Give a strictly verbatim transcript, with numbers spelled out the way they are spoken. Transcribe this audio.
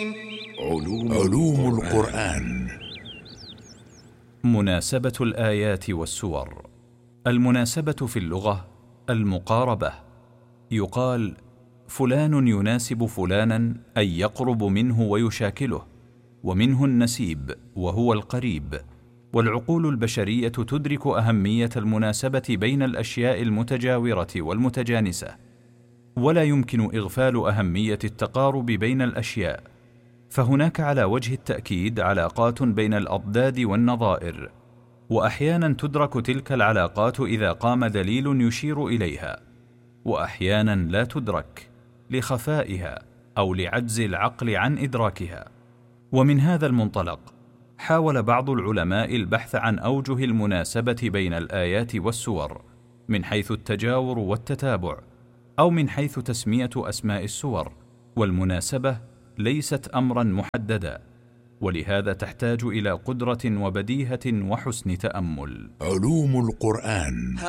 علوم, علوم القرآن. مناسبة الآيات والسور. المناسبة في اللغة المقاربة. يقال فلان يناسب فلانا أي يقرب منه ويشاكله، ومنه النسيب وهو القريب. والعقول البشرية تدرك أهمية المناسبة بين الأشياء المتجاورة والمتجانسة، ولا يمكن إغفال أهمية التقارب بين الأشياء، فهناك على وجه التأكيد علاقات بين الأضداد والنظائر، وأحيانا تدرك تلك العلاقات إذا قام دليل يشير إليها، وأحيانا لا تدرك لخفائها أو لعجز العقل عن إدراكها. ومن هذا المنطلق حاول بعض العلماء البحث عن أوجه المناسبة بين الآيات والسور من حيث التجاور والتتابع، أو من حيث تسمية أسماء السور، والمناسبة ليست أمرا محددا، ولهذا تحتاج إلى قدرة وبديهة وحسن تأمل. علوم القرآن.